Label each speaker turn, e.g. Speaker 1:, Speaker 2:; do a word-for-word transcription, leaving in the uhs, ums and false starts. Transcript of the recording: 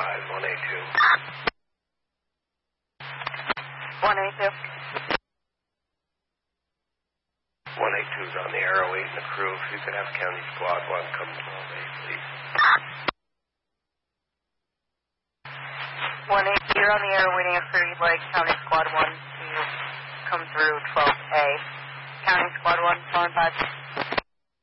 Speaker 1: five, one eight two.
Speaker 2: one eight two.
Speaker 1: one eight two is on the Arrow eight in the crew. If you could have County Squad one come twelve eight, please.
Speaker 2: one eight two, you're on the Arrow waiting a crew. You'd like County Squad one to come through twelve A. County Squad one, four and five.